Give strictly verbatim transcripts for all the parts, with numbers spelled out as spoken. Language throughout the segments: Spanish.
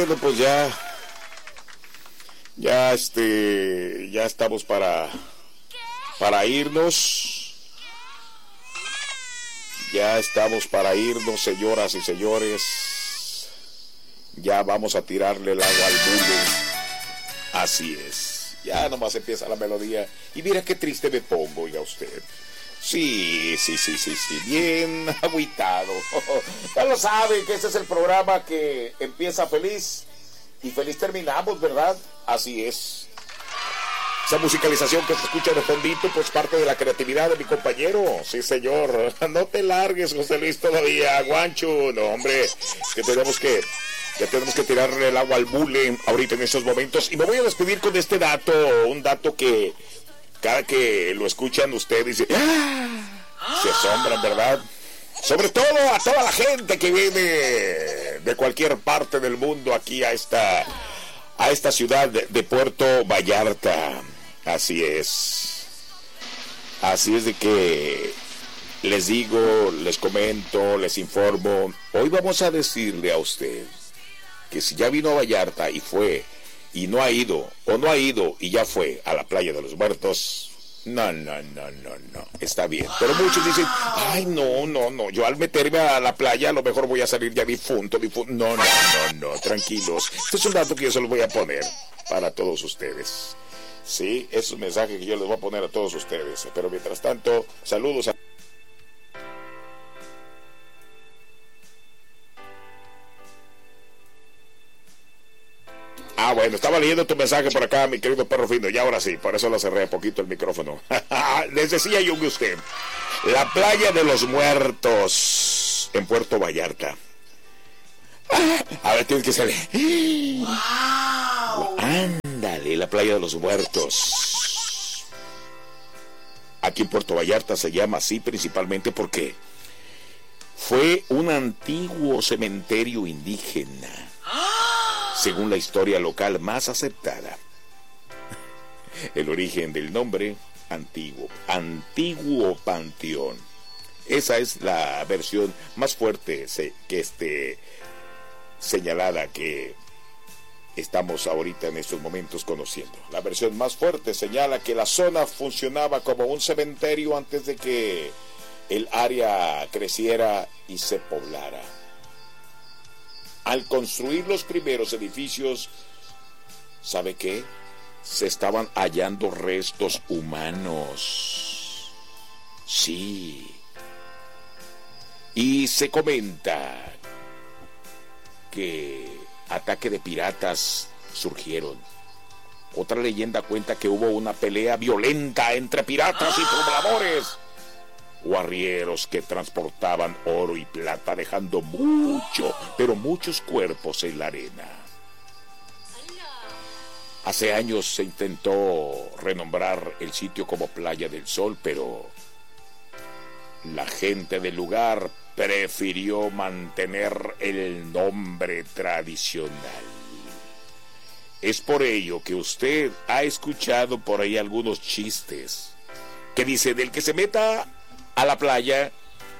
Bueno, pues ya, ya este, ya estamos para, para irnos. Ya estamos para irnos, señoras y señores. Ya vamos a tirarle el agua al bule. Así es. Ya nomás empieza la melodía. Y mira qué triste me pongo, oiga usted. Sí, sí, sí, sí, sí, bien agüitado. Ya lo saben que este es el programa que empieza feliz y feliz terminamos, ¿verdad? Así es. Esa musicalización que se escucha de fondito, pues parte de la creatividad de mi compañero. Sí, señor. No te largues, José Luis, todavía, guancho. No, hombre, que tenemos que... Ya tenemos que tirarle el agua al bule ahorita en estos momentos. Y me voy a despedir con este dato, un dato que cada que lo escuchan ustedes dicen, ¡ah! Se asombran, ¿verdad? Sobre todo a toda la gente que viene de cualquier parte del mundo aquí a esta, a esta ciudad de, de Puerto Vallarta. Así es. Así es de que les digo, les comento, les informo. Hoy vamos a decirle a usted que si ya vino a Vallarta y fue, y no ha ido, o no ha ido y ya fue a la playa de los Muertos, no, no, no, no, no, está bien. Pero muchos dicen, ay, no, no, no, yo al meterme a la playa a lo mejor voy a salir ya difunto, difunto. No, no, no, no, tranquilos. Este es un dato que yo se los voy a poner para todos ustedes. Sí, es un mensaje que yo les voy a poner a todos ustedes. Pero mientras tanto, saludos a... Ah, bueno, estaba leyendo tu mensaje por acá, mi querido perro fino, y ahora sí, por eso lo cerré poquito el micrófono. Les decía yo que usted, la playa de los Muertos en Puerto Vallarta. A ver, tienes que salir. ¡Wow! Ándale, la playa de los Muertos. Aquí en Puerto Vallarta se llama así principalmente porque fue un antiguo cementerio indígena, según la historia local más aceptada. El origen del nombre, antiguo, antiguo panteón. Esa es la versión más fuerte que este, señalada que estamos ahorita en estos momentos conociendo. La versión más fuerte señala que la zona funcionaba como un cementerio antes de que el área creciera y se poblara. Al construir los primeros edificios, ¿sabe qué? Se estaban hallando restos humanos. Sí. Y se comenta que ataque de piratas surgieron. Otra leyenda cuenta que hubo una pelea violenta entre piratas y pobladores o arrieros que transportaban oro y plata, dejando mucho, pero muchos cuerpos en la arena. Hace años se intentó renombrar el sitio como Playa del Sol, pero la gente del lugar prefirió mantener el nombre tradicional. Es por ello que usted ha escuchado por ahí algunos chistes que dicen: el que se meta a la playa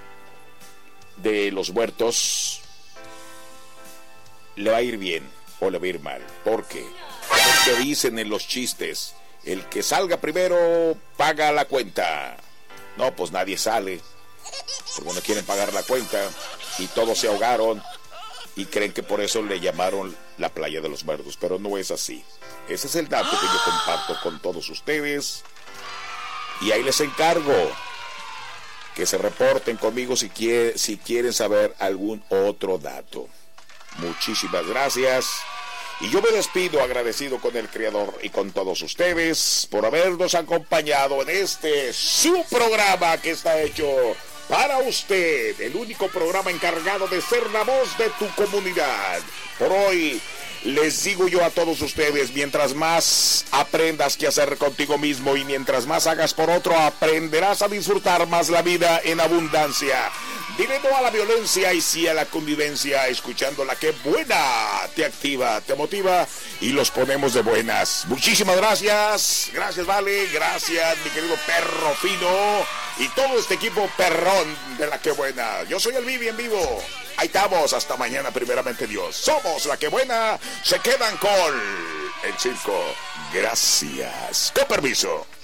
de los Muertos le va a ir bien o le va a ir mal. ¿Por qué? Porque dicen en los chistes: el que salga primero paga la cuenta. No, pues nadie sale, porque no quieren pagar la cuenta y todos se ahogaron y creen que por eso le llamaron la playa de los Muertos, pero no es así. Ese es el dato que yo comparto con todos ustedes, y ahí les encargo que se reporten conmigo si, quiere, si quieren saber algún otro dato. Muchísimas gracias. Y yo me despido agradecido con el Creador y con todos ustedes por habernos acompañado en este su programa que está hecho para usted, el único programa encargado de ser la voz de tu comunidad. Por hoy les digo yo a todos ustedes: mientras más aprendas qué hacer contigo mismo y mientras más hagas por otro, aprenderás a disfrutar más la vida en abundancia. Dile no a la violencia y sí a la convivencia, escuchando la que buena te activa, te motiva y los ponemos de buenas. Muchísimas gracias. Gracias, Vale. Gracias, mi querido perro fino y todo este equipo perrón de la que buena. Yo soy el Vivi en vivo. Ahí estamos. Hasta mañana, primeramente Dios. Somos la que buena. Se quedan con el circo. Gracias. Con permiso.